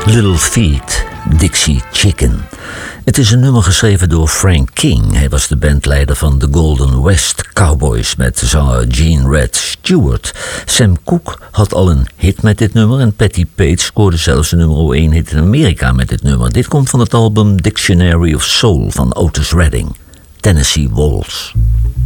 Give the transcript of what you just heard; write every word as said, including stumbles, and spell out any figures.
Little Feat, Dixie Chicken. Het is een nummer geschreven door Frank King. Hij was de bandleider van de Golden West Cowboys met zanger Gene Red Stewart. Sam Cooke had al een hit met dit nummer en Patti Page scoorde zelfs een nummer één hit in Amerika met dit nummer. Dit komt van het album Dictionary of Soul van Otis Redding, Tennessee Waltz.